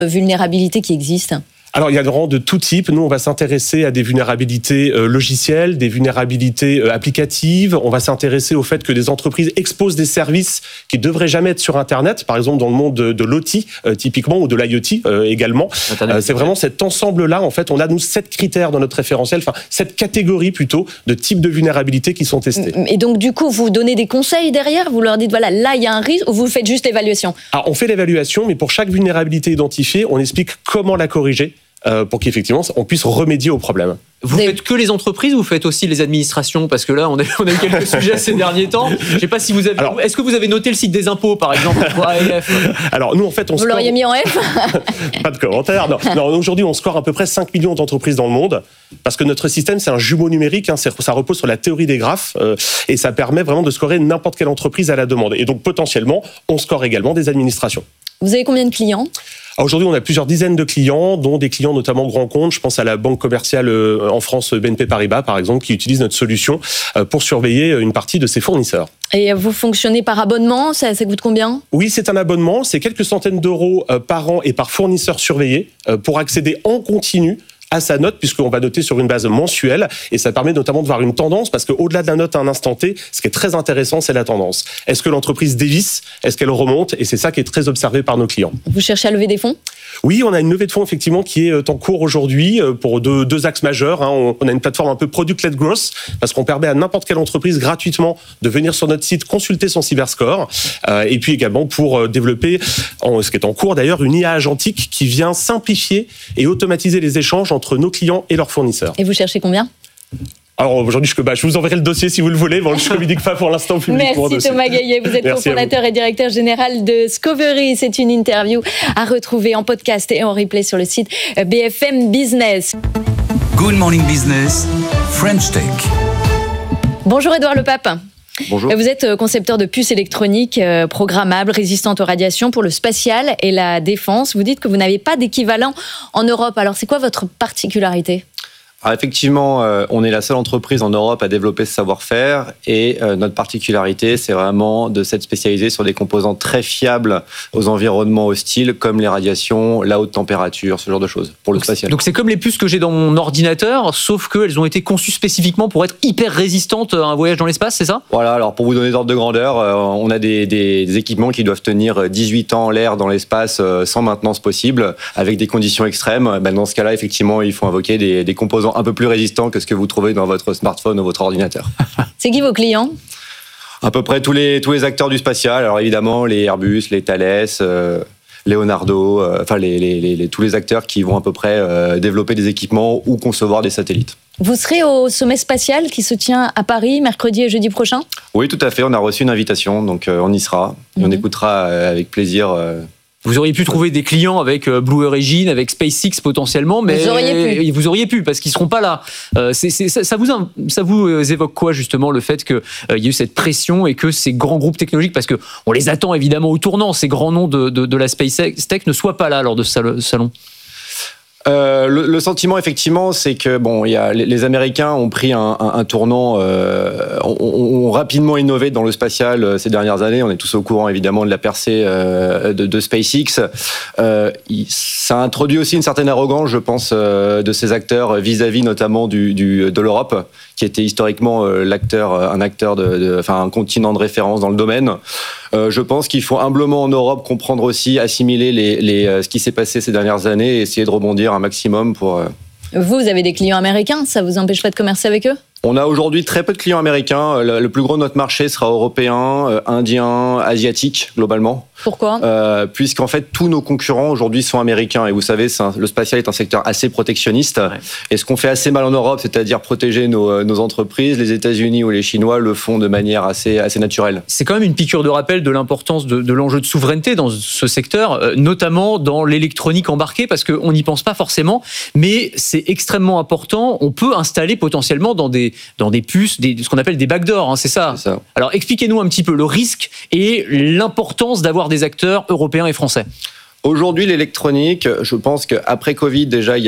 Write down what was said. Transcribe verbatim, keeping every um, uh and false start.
vulnérabilités qui existent ? Alors, il y a vraiment de tout type. Nous, on va s'intéresser à des vulnérabilités euh, logicielles, des vulnérabilités euh, applicatives. On va s'intéresser au fait que des entreprises exposent des services qui ne devraient jamais être sur Internet, par exemple dans le monde de, de l'O T, euh, typiquement, ou de l'IoT euh, également. Euh, c'est vraiment cet ensemble-là. En fait, on a, nous, sept critères dans notre référentiel, enfin, sept catégories plutôt de types de vulnérabilités qui sont testées. Et donc, du coup, vous donnez des conseils derrière ? Vous leur dites, voilà, là, il y a un risque, ou vous faites juste l'évaluation ? Alors, on fait l'évaluation, mais pour chaque vulnérabilité identifiée, on explique comment la corriger. Euh, pour qu'effectivement on puisse remédier au problème. Vous Des... faites que les entreprises ou vous faites aussi les administrations ? Parce que là, on a, on a eu quelques sujets ces derniers temps. Je ne sais pas si vous avez. Alors, est-ce que vous avez noté le site des impôts, par exemple, pour A F ? Alors, nous, en fait, on Vous score... l'auriez mis en F ? Pas de commentaire. Non. non, aujourd'hui, on score à peu près cinq millions d'entreprises dans le monde. Parce que notre système, c'est un jumeau numérique. Hein, ça repose sur la théorie des graphes. Euh, et ça permet vraiment de scorer n'importe quelle entreprise à la demande. Et donc, potentiellement, on score également des administrations. Vous avez combien de clients ? Aujourd'hui, on a plusieurs dizaines de clients, dont des clients notamment grands comptes. Je pense à la banque commerciale en France, B N P Paribas, par exemple, qui utilise notre solution pour surveiller une partie de ses fournisseurs. Et vous fonctionnez par abonnement ? Ça, ça coûte combien ? Oui, c'est un abonnement. C'est quelques centaines d'euros par an et par fournisseur surveillé pour accéder en continu à sa note, puisqu'on va noter sur une base mensuelle, et ça permet notamment de voir une tendance, parce qu'au-delà de la note à un instant T, ce qui est très intéressant, c'est la tendance. Est-ce que l'entreprise dévisse ? Est-ce qu'elle remonte ? Et c'est ça qui est très observé par nos clients. Vous cherchez à lever des fonds ? Oui, on a une levée de fonds effectivement qui est en cours aujourd'hui pour deux, deux axes majeurs. On a une plateforme un peu product-led growth, parce qu'on permet à n'importe quelle entreprise gratuitement de venir sur notre site consulter son cyberscore, et puis également pour développer, ce qui est en cours d'ailleurs, une I A agentique qui vient simplifier et automatiser les échanges entre nos clients et leurs fournisseurs. Et vous cherchez combien ? Alors aujourd'hui, je, bah, je vous enverrai le dossier si vous le voulez. Bon, je ne communique pas pour l'instant publiquement. Merci Thomas Gaillet, vous êtes cofondateur et directeur général de Scovery. C'est une interview à retrouver en podcast et en replay sur le site B F M Business. Good Morning Business, French Tech. Bonjour Édouard Lepape. Bonjour. Vous êtes concepteur de puces électroniques programmables, résistantes aux radiations pour le spatial et la défense. Vous dites que vous n'avez pas d'équivalent en Europe. Alors c'est quoi votre particularité ? Alors effectivement, euh, on est la seule entreprise en Europe à développer ce savoir-faire et euh, notre particularité, c'est vraiment de s'être spécialisé sur des composants très fiables aux environnements hostiles comme les radiations, la haute température, ce genre de choses pour le donc, spatial. Donc c'est comme les puces que j'ai dans mon ordinateur, sauf qu'elles ont été conçues spécifiquement pour être hyper résistantes à un voyage dans l'espace, c'est ça ? Voilà, alors pour vous donner d'ordre de grandeur, euh, on a des, des, des équipements qui doivent tenir dix-huit ans en l'air dans l'espace euh, sans maintenance possible, avec des conditions extrêmes. Ben, dans ce cas-là, effectivement, il faut invoquer des, des composants un peu plus résistant que ce que vous trouvez dans votre smartphone ou votre ordinateur. C'est qui vos clients ? À peu près tous les, tous les acteurs du spatial. Alors évidemment, les Airbus, les Thales, euh, Leonardo, euh, enfin les, les, les, tous les acteurs qui vont à peu près euh, développer des équipements ou concevoir des satellites. Vous serez au sommet spatial qui se tient à Paris mercredi et jeudi prochain ? Oui, tout à fait. On a reçu une invitation, donc euh, on y sera. Et mm-hmm. on écoutera euh, avec plaisir... Euh, Vous auriez pu trouver des clients avec Blue Origin, avec SpaceX potentiellement, mais vous auriez pu, vous auriez pu parce qu'ils seront pas là. Euh, c'est, c'est, ça, vous, ça vous évoque quoi justement le fait qu'il euh, y a eu cette pression et que ces grands groupes technologiques, parce que on les attend évidemment au tournant, ces grands noms de, de, de la SpaceX Tech ne soient pas là lors de ce salon? Euh, le, le sentiment, effectivement, c'est que bon, il y a, les, les Américains ont pris un, un, un tournant, euh, ont, ont rapidement innové dans le spatial euh, ces dernières années. On est tous au courant, évidemment, de la percée euh, de, de SpaceX. Euh, il, ça a introduit aussi une certaine arrogance, je pense, euh, de ces acteurs vis-à-vis notamment du, du, de l'Europe, qui était historiquement euh, l'acteur, un acteur, de, de, enfin un continent de référence dans le domaine. Euh, je pense qu'il faut humblement en Europe comprendre aussi, assimiler les, les, euh, ce qui s'est passé ces dernières années et essayer de rebondir un maximum pour... Euh... Vous, vous avez des clients américains, ça vous empêche pas de commercer avec eux ? On a aujourd'hui très peu de clients américains. Le, le plus gros de notre marché sera européen, euh, indien, asiatique, globalement. Pourquoi ? euh, Puisqu'en fait, tous nos concurrents aujourd'hui sont américains. Et vous savez, c'est un, le spatial est un secteur assez protectionniste. Ouais. Et ce qu'on fait assez mal en Europe, c'est-à-dire protéger nos, nos entreprises, les États-Unis ou les Chinois le font de manière assez, assez naturelle. C'est quand même une piqûre de rappel de l'importance de, de l'enjeu de souveraineté dans ce secteur, euh, notamment dans l'électronique embarquée, parce qu'on n'y pense pas forcément, mais c'est extrêmement important. On peut installer potentiellement dans des dans des puces, des, ce qu'on appelle des backdoors, hein, c'est ça. C'est ça. Alors expliquez-nous un petit peu le risque et l'importance d'avoir des acteurs européens et français. Aujourd'hui, l'électronique, je pense qu'après Covid, déjà, il y